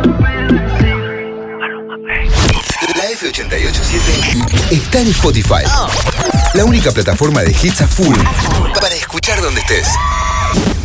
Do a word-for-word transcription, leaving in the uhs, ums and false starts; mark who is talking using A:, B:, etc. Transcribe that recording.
A: La F ochenta y ocho punto siete está en Spotify. La única plataforma de hits a full para escuchar donde estés.